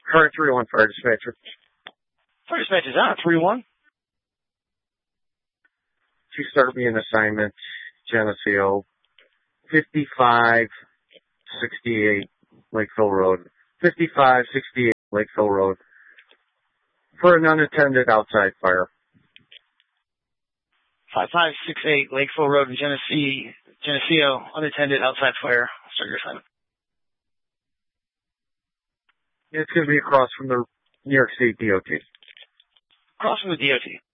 Current 3-1 fire dispatcher. Fire dispatch is on 3-1. She started me an assignment, Geneseo, 5568 Lakeville Road. 5568 Lakeville Road. For an unattended outside fire. 5568 Lakeville Road in Geneseo, unattended outside fire. Start your assignment. It's going to be across from the New York State DOT. Across from the DOT.